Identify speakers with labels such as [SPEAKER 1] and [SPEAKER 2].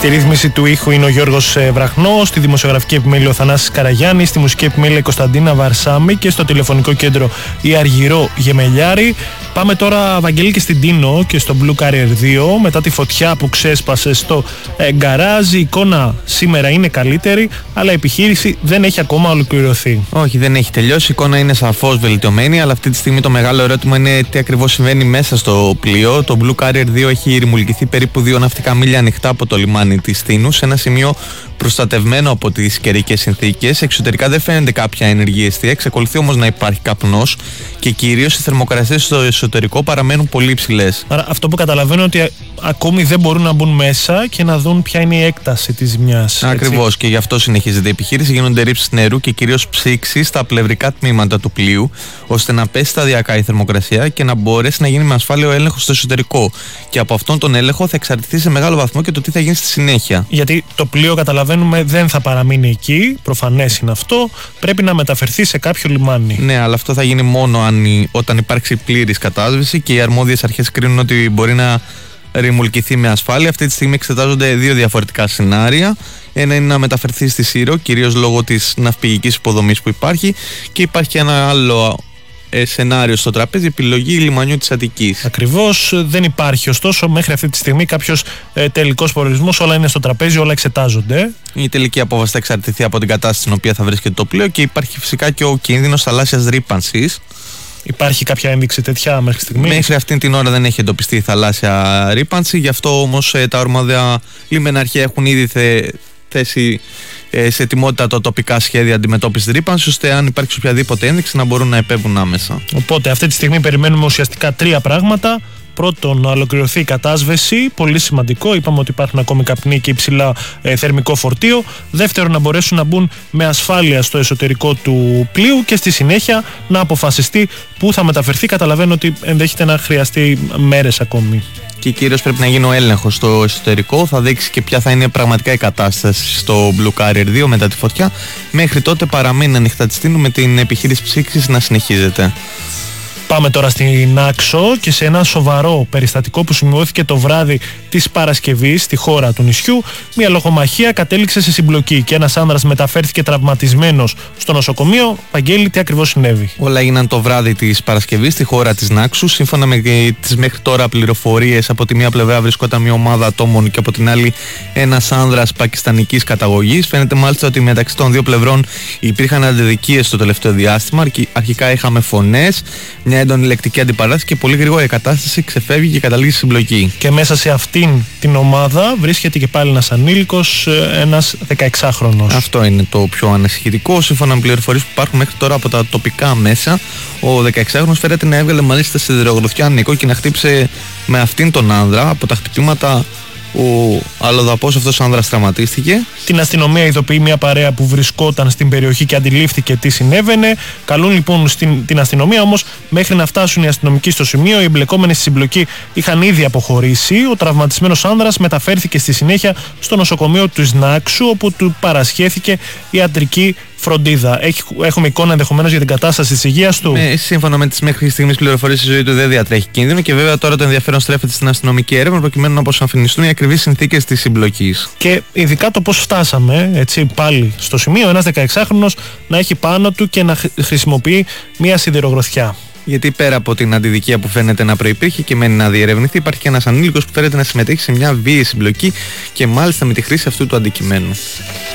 [SPEAKER 1] Στη ρύθμιση του ήχου είναι ο Γιώργος Βραχνός, στη δημοσιογραφική επιμέλεια ο Θανάσης Καραγιάννης, στη μουσική επιμέλεια η Κωνσταντίνα Βαρσάμη και στο τηλεφωνικό κέντρο η Αργυρό Γεμελιάρη. Πάμε τώρα, Βαγγέλη, και στην Τίνο και στο Blue Carrier 2. Μετά τη φωτιά που ξέσπασε στο γκαράζ, η εικόνα σήμερα είναι καλύτερη, αλλά η επιχείρηση δεν έχει ακόμα ολοκληρωθεί.
[SPEAKER 2] Όχι, δεν έχει τελειώσει. Η εικόνα είναι σαφώς βελτιωμένη, αλλά αυτή τη στιγμή το μεγάλο ερώτημα είναι τι ακριβώς συμβαίνει μέσα στο πλοίο. Το Blue Carrier 2 έχει ρημουλκηθεί περίπου 2 ναυτικά μίλια ανοιχτά από το λιμάνι της Τίνου, σε ένα σημείο προστατευμένο από τις καιρικές συνθήκες. Εξωτερικά δεν φαίνεται κάποια ενεργή αιστεία, εξακολουθεί όμως να υπάρχει καπνός και κυρίως οι θερμοκρασίες στο εσωτερικό παραμένουν πολύ υψηλές.
[SPEAKER 1] Άρα αυτό που καταλαβαίνω είναι ότι ακόμη δεν μπορούν να μπουν μέσα και να δουν ποια είναι η έκταση της ζημιάς.
[SPEAKER 2] Ακριβώς, και γι' αυτό συνεχίζεται η επιχείρηση. Γίνονται ρήψεις νερού και κυρίως ψήξεις στα πλευρικά τμήματα του πλοίου, ώστε να πέσει σταδιακά η θερμοκρασία και να μπορέσει να γίνει με ασφάλεια ο έλεγχος στο εσωτερικό. Και από αυτόν τον έλεγχο θα εξαρτηθεί σε μεγάλο βαθμό και το τι θα γίνει στη συνέχεια.
[SPEAKER 1] Γιατί το πλοίο, καταλαβαίνουμε, δεν θα παραμείνει εκεί, προφανές είναι αυτό, πρέπει να μεταφερθεί σε κάποιο λιμάνι.
[SPEAKER 2] Ναι, αλλά αυτό θα γίνει μόνο όταν υπάρξει πλήρης κατάσβεση και οι αρμόδιες αρχές κρίνουν ότι μπορεί να ρημουλκηθεί με ασφάλεια. Αυτή τη στιγμή εξετάζονται 2 διαφορετικά σενάρια. Ένα είναι να μεταφερθεί στη Σύρο, κυρίως λόγω της ναυπηγικής υποδομής που υπάρχει, και υπάρχει και ένα άλλο σενάριο στο τραπέζι, επιλογή λιμανιού της Αττικής.
[SPEAKER 1] Ακριβώς, δεν υπάρχει ωστόσο μέχρι αυτή τη στιγμή κάποιος τελικός προορισμός, όλα είναι στο τραπέζι, όλα εξετάζονται.
[SPEAKER 2] Η τελική απόφαση θα εξαρτηθεί από την κατάσταση στην οποία θα βρίσκεται το πλοίο και υπάρχει φυσικά και ο κίνδυνος θαλάσσιας ρύπανσης.
[SPEAKER 1] Υπάρχει κάποια ένδειξη τέτοια μέχρι στιγμή?
[SPEAKER 2] Μέχρι αυτήν την ώρα δεν έχει εντοπιστεί η θαλάσσια ρύπανση, γι' αυτό όμως τα αρμόδια λιμεναρχεία έχουν ήδη θέσει σε ετοιμότητα τα τοπικά σχέδια αντιμετώπισης ρύπανσης, ώστε αν υπάρξει οποιαδήποτε ένδειξη να μπορούν να επέμβουν άμεσα.
[SPEAKER 1] Οπότε αυτή τη στιγμή περιμένουμε ουσιαστικά 3 πράγματα. Πρώτον, να ολοκληρωθεί η κατάσβεση, πολύ σημαντικό. Είπαμε ότι υπάρχουν ακόμη καπνοί και υψηλά θερμικό φορτίο. Δεύτερον, να μπορέσουν να μπουν με ασφάλεια στο εσωτερικό του πλοίου και στη συνέχεια να αποφασιστεί πού θα μεταφερθεί. Καταλαβαίνω ότι ενδέχεται να χρειαστεί μέρες ακόμη.
[SPEAKER 2] Και κυρίως πρέπει να γίνει ο έλεγχος στο εσωτερικό, θα δείξει και ποια θα είναι πραγματικά η κατάσταση στο Blue Carrier 2 μετά τη φωτιά. Μέχρι τότε παραμένει ανοιχτά τη Τίνου με την επιχείρηση ψήξης να συνεχίζεται.
[SPEAKER 1] Πάμε τώρα στην Άξο και σε ένα σοβαρό περιστατικό που σημειώθηκε το βράδυ της Παρασκευής στη χώρα του νησιού. Μια λοχομαχία κατέληξε σε συμπλοκή και ένας άνδρας μεταφέρθηκε τραυματισμένος στο νοσοκομείο. Βαγγέλη, τι ακριβώς συνέβη?
[SPEAKER 2] Όλα έγιναν το βράδυ της Παρασκευής στη χώρα της Νάξου. Σύμφωνα με τις μέχρι τώρα πληροφορίες, από τη μία πλευρά βρισκόταν μια ομάδα ατόμων και από την άλλη ένας άνδρας πακιστανικής καταγωγής. Φαίνεται μάλιστα ότι μεταξύ των δύο πλευρών υπήρχαν αντιδικίες το τελευταίο διάστημα. Αρχικά είχαμε φωνές, μια έντονη λεκτική αντιπαράθεση και πολύ γρήγορα η κατάσταση ξεφεύγει και καταλήγει στη συμπλοκή.
[SPEAKER 1] Και μέσα σε αυτήν την ομάδα βρίσκεται και πάλι ένας ανήλικος, ένας 16χρονος.
[SPEAKER 2] Αυτό είναι το πιο ανησυχητικό. Σύμφωνα με πληροφορίες που υπάρχουν μέχρι τώρα από τα τοπικά μέσα, ο 16χρονος φέρεται να έβγαλε μάλιστα σιδηρογροθιά Νίκο και να χτύπησε με αυτήν τον άνδρα. Από τα χτυπήματα ο αλλοδαπός αυτός άνδρας τραυματίστηκε.
[SPEAKER 1] Την αστυνομία ειδοποιεί μια παρέα που βρισκόταν στην περιοχή και αντιλήφθηκε τι συνέβαινε. Καλούν λοιπόν την αστυνομία, όμως μέχρι να φτάσουν οι αστυνομικοί στο σημείο, οι εμπλεκόμενοι στη συμπλοκή είχαν ήδη αποχωρήσει. Ο τραυματισμένος άνδρας μεταφέρθηκε στη συνέχεια στο νοσοκομείο του Νάξου, όπου του παρασχέθηκε ιατρική φροντίδα. Έχουμε εικόνα ενδεχομένως για την κατάσταση της υγείας του?
[SPEAKER 2] Σύμφωνα με τις μέχρι στιγμής πληροφορίες, η ζωή του δεν διατρέχει κίνδυνο και βέβαια τώρα το ενδιαφέρον στρέφεται στην αστυνομική έρευνα προκειμένου να αποσαφινιστούν οι ακριβείς συνθήκες της συμπλοκής.
[SPEAKER 1] Και ειδικά το πώς φτάσαμε έτσι πάλι στο σημείο ένας 16χρονος να έχει πάνω του και να χρησιμοποιεί μια σιδηρογροθιά.
[SPEAKER 2] Γιατί πέρα από την αντιδικία που φαίνεται να προϋπήρχε και μένει να διερευνηθεί, υπάρχει και ένας ανήλικος που φαίνεται να συμμετέχει σε μια βίαιη συμπλοκή και μάλιστα με τη χρήση αυτού του αντικειμένου.